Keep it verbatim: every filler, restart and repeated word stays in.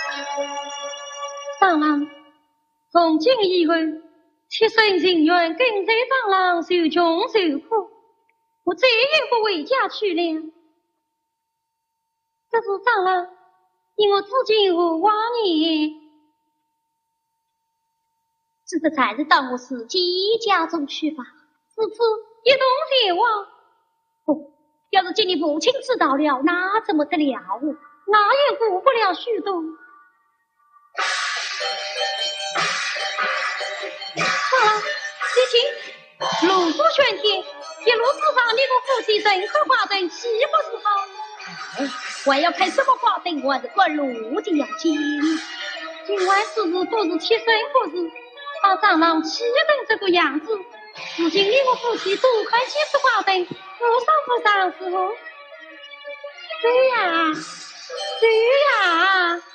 长郎，从今以后，妾身情愿跟随长郎受穷受苦，我再也不回家去了。这是长郎，因我至今无忘你。 这个才是当我自己家中去吧。 此次一同前往。 不，要是今日父亲知道了，那怎么得了？ 那也顾不了许多。长郎，你听，路途喧天，一路之上，你我夫妻任何话等岂不是好？ 还要看什么话等？我是关路的要紧。 今晚之日都是妾身不是，把长郎气成这个样子，如今你我夫妻多看些实话等，无伤不伤是否？对呀，对呀。